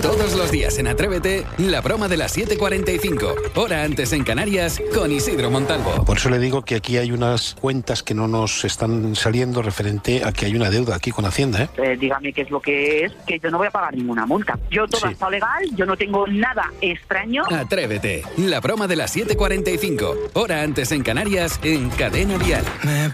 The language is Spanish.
Todos los días en Atrévete, la broma de las 7:45, hora antes en Canarias, con Isidro Montalvo. Por eso le digo que aquí hay unas cuentas que no nos están saliendo referente a que hay una deuda aquí con Hacienda, ¿eh? Dígame qué es lo que es, que yo no voy a pagar ninguna multa. Yo todo está legal, yo no tengo nada extraño. Atrévete, la broma de las 7:45, hora antes en Canarias, en Cadena Dial.